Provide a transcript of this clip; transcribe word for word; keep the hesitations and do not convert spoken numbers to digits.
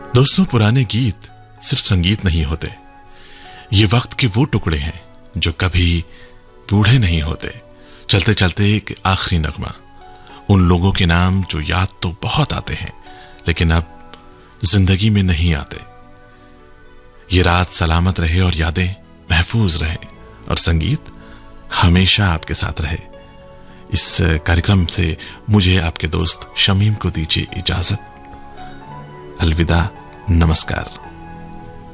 दोस्तों, पुराने गीत सिर्फ संगीत नहीं होते, ये वक्त के वो टुकड़े हैं जो कभी बूढ़े नहीं होते। चलते चलते एक आखिरी नगमा, उन लोगों के नाम जो याद तो बहुत आते हैं लेकिन अब जिंदगी में नहीं आते। ये रात सलामत रहे और यादें महफूज रहे और संगीत हमेशा आपके साथ रहे। इस कार्यक्रम से मुझे आपके दोस्त शमीम को दीजिए इजाजत। अलविदा, नमस्कार।